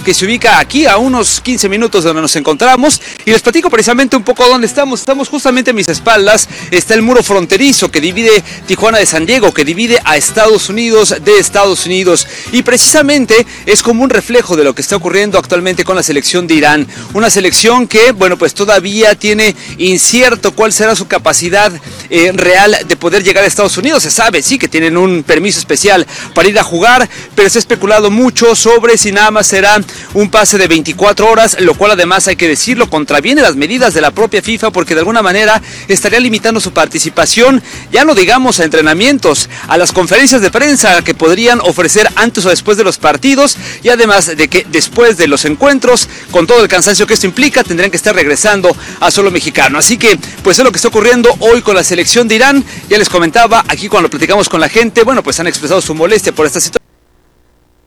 que se ubica aquí a unos 15 minutos de donde nos encontramos, y les platico precisamente un poco dónde estamos. Estamos justamente a mis espaldas, está el muro fronterizo que divide Tijuana de San Diego, que divide a Estados Unidos de Estados Unidos, y precisamente es como un reflejo de lo que está ocurriendo actualmente con la selección de Irán, una selección que, bueno, pues todavía tiene incierto cuál será su capacidad real de poder llegar a Estados Unidos. Se sabe, sí, que tienen un permiso especial para ir a jugar, pero se ha especulado mucho sobre si nada más será un pase de 24 horas, lo cual además hay que decirlo, contraviene las medidas de la propia FIFA, porque de alguna manera estaría limitando su participación, ya no digamos a entrenamientos, a las conferencias de prensa que podrían ofrecer antes o después de los partidos, y además de que después de los encuentros, con todo el cansancio que esto implica, tendrían que estar regresando a suelo mexicano. Así que, pues es lo que está ocurriendo hoy con la selección de Irán. Ya les comentaba aquí cuando platicamos con la gente, bueno, pues han expresado su molestia por esta situación.